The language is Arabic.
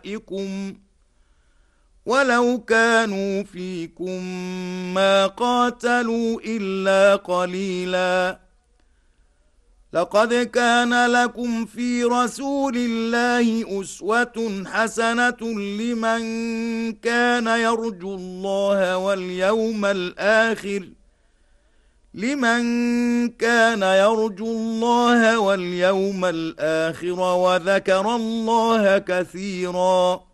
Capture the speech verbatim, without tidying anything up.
ورائكم ولو كانوا فيكم ما قاتلوا إلا قليلا لقد كان لكم في رسول الله أسوة حسنة لمن كان يرجو الله واليوم الآخر لمن كان يرجو الله واليوم الآخر وذكر الله كثيرا